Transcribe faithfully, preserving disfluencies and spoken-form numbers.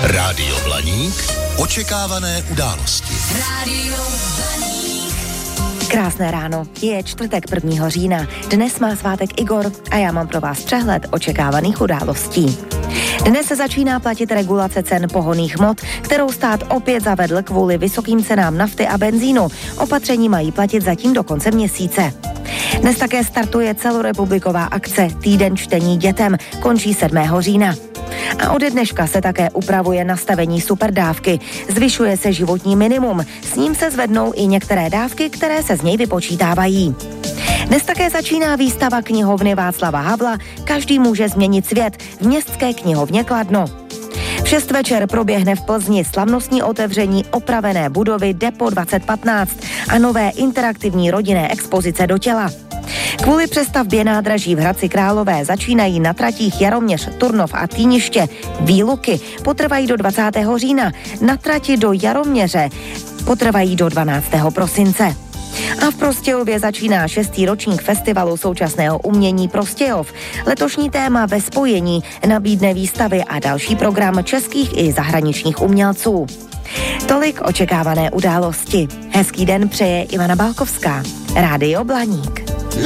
Rádio Blaník. Očekávané události. Rádio Blaník. Krásné ráno, je čtvrtek prvního října. Dnes má svátek Igor a já mám pro vás přehled očekávaných událostí. Dnes se začíná platit regulace cen pohonných hmot, kterou stát opět zavedl kvůli vysokým cenám nafty a benzínu. Opatření mají platit zatím do konce měsíce. Dnes také startuje celorepubliková akce Týden čtení dětem, končí sedmého října. A ode dneška se také upravuje nastavení superdávky. Zvyšuje se životní minimum, s ním se zvednou i některé dávky, které se z něj vypočítávají. Dnes také začíná výstava knihovny Václava Havla Každý může změnit svět v městské knihovně Kladno. V šest večer proběhne v Plzni slavnostní otevření opravené budovy Depo dvacet patnáct a nové interaktivní rodinné expozice do těla. Kvůli přestavbě nádraží v Hradci Králové začínají na tratích Jaroměř, Turnov a Týniště výluky. Potrvají do dvacátého října. Na trati do Jaroměře potrvají do dvanáctého prosince. A v Prostějově začíná šestý ročník festivalu současného umění Prostějov. Letošní téma Ve spojení nabídne výstavy a další program českých i zahraničních umělců. Tolik očekávané události. Hezký den přeje Ivana Balkovská. Rádio Blaník.